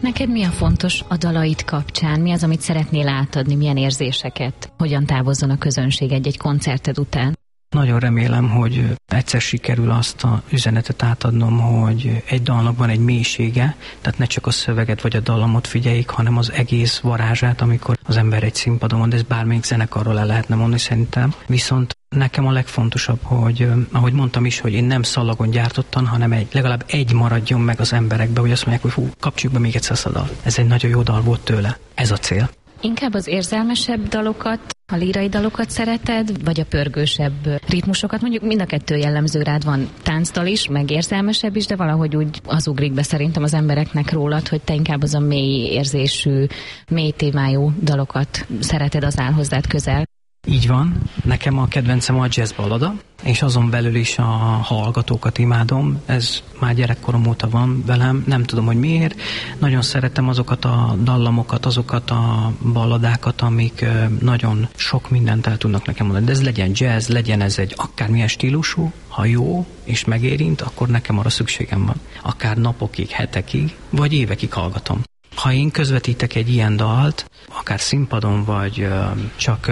Neked mi a fontos a dalait kapcsán? Mi az, amit szeretnél átadni? Milyen érzéseket? Hogyan távozzon a közönség egy-egy koncerted után? Nagyon remélem, hogy egyszer sikerül azt a üzenetet átadnom, hogy egy dalnak van egy mélysége, tehát ne csak a szöveget vagy a dallamot figyeljék, hanem az egész varázsát, amikor az ember egy színpadon van, de ez bármelyik zenekarról el lehetne mondani szerintem. Viszont nekem a legfontosabb, hogy ahogy mondtam is, hogy én nem szalagon gyártottam, hanem legalább egy maradjon meg az emberekbe, hogy azt mondják, hogy kapcsoljuk be még egyszer ezt a dal. Ez egy nagyon jó dal volt tőle. Ez a cél. Inkább az érzelmesebb dalokat, a lírai dalokat szereted, vagy a pörgősebb ritmusokat? Mondjuk mind a kettő jellemző rád, van táncdal is, meg érzelmesebb is, de valahogy úgy az ugrik be szerintem az embereknek rólad, hogy te inkább az a mély érzésű, mély témájú dalokat szereted, az áll hozzád közel. Így van. Nekem a kedvencem a jazz ballada, és azon belül is a hallgatókat imádom. Ez már gyerekkorom óta van velem, nem tudom, hogy miért. Nagyon szeretem azokat a dallamokat, azokat a balladákat, amik nagyon sok mindent el tudnak nekem mondani. De ez legyen jazz, legyen ez egy akármilyen stílusú, ha jó és megérint, akkor nekem arra szükségem van. Akár napokig, hetekig, vagy évekig hallgatom. Ha én közvetítek egy ilyen dalt, akár színpadon, vagy csak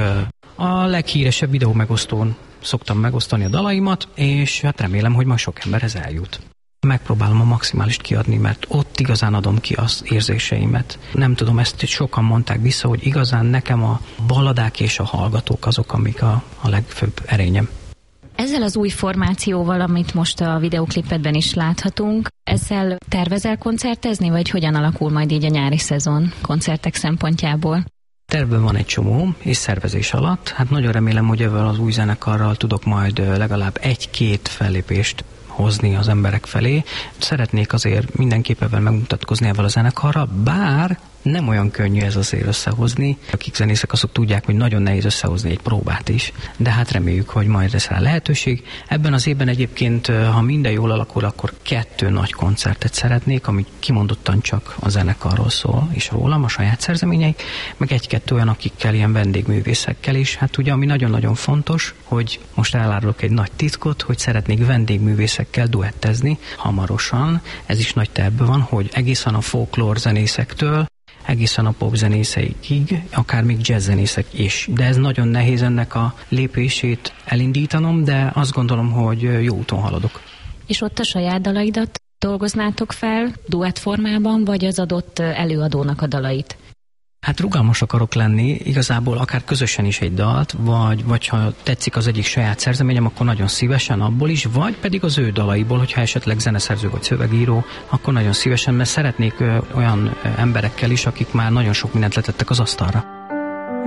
a leghíresebb videó megosztón szoktam megosztani a dalaimat, és hát remélem, hogy majd sok emberhez eljut. Megpróbálom a maximálist kiadni, mert ott igazán adom ki az érzéseimet. Nem tudom, ezt sokan mondták vissza, hogy igazán nekem a balladák és a hallgatók azok, amik a legfőbb erényem. Ezzel az új formációval, amit most a videóklipedben is láthatunk, ezzel tervezel koncertezni, vagy hogyan alakul majd így a nyári szezon koncertek szempontjából? Tervben van egy csomó, és szervezés alatt. Hát nagyon remélem, hogy ezzel az új zenekarral tudok majd legalább 1-2 fellépést hozni az emberek felé. Szeretnék azért mindenképpen megmutatkozni ezzel a zenekarral, bár nem olyan könnyű ez azért összehozni. Akik zenészek, azok tudják, hogy nagyon nehéz összehozni egy próbát is, de hát reméljük, hogy majd lesz rá lehetőség. Ebben az évben egyébként, ha minden jól alakul, akkor 2 nagy koncertet szeretnék, ami kimondottan csak a zenekarról szól, és rólam, a saját szerzeményeik, meg 1-2 olyan, akikkel, ilyen vendégművészekkel is. Hát ugye, ami nagyon-nagyon fontos, hogy most elárulok egy nagy titkot, hogy szeretnék vendégművészekkel duettezni hamarosan. Ez is nagy tervben van, hogy egészen a folklór zenészektől egészen a popzenészeikig, akár még jazzzenészek is. De ez nagyon nehéz ennek a lépését elindítanom, de azt gondolom, hogy jó úton haladok. És ott a saját dalaidat dolgoznátok fel duett formában, vagy az adott előadónak a dalait? Hát rugalmas akarok lenni, igazából akár közösen is egy dalt, vagy ha tetszik az egyik saját szerzeményem, akkor nagyon szívesen abból is, vagy pedig az ő dalaiból, hogyha esetleg zeneszerző vagy szövegíró, akkor nagyon szívesen, mert szeretnék olyan emberekkel is, akik már nagyon sok mindent letettek az asztalra.